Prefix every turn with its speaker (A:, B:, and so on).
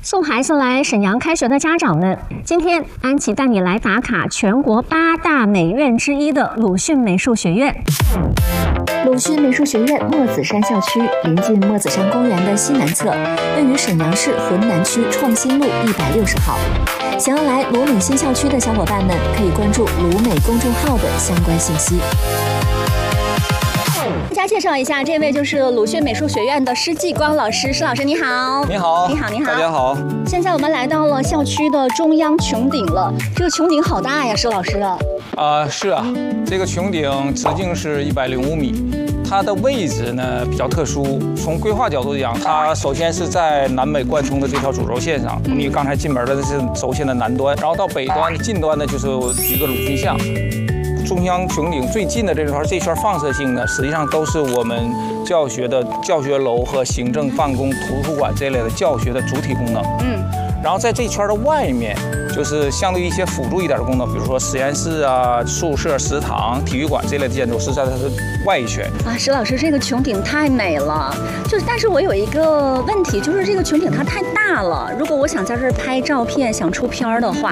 A: 送孩子来沈阳开学的家长们，今天安琪带你来打卡全国8大美院之一的鲁迅美术学院。
B: 鲁迅美术学院墨子山校区临近墨子山公园的西南侧，位于沈阳市浑南区创新路160号。想要来鲁美新校区的小伙伴们，可以关注鲁美公众号的相关信息。大家介绍一下，这位就是鲁迅美术学院的施继光老师。施老师你好。
C: 你好。
B: 你好，你好。
C: 大家好。
B: 现在我们来到了校区的中央穹顶了，这个穹顶好大呀，施老师的。
C: 是啊，这个穹顶直径是105米。它的位置呢比较特殊，从规划角度讲，它首先是在南北贯通的这条主轴线上，你刚才进门的是轴线的南端，然后到北端近端呢就是一个鲁迅像。中央穹顶最近的这圈放射性呢，实际上都是我们教学的教学楼和行政办公、图书馆这类的教学的主体功能。然后在这圈的外面，就是相对一些辅助一点的功能，比如说实验室啊、宿舍、食堂、体育馆这类的建筑是在它的外一圈。
B: 施老师，这个穹顶太美了，但是我有一个问题，就是这个穹顶它太大了。如果我想在这儿拍照片、想出片的话，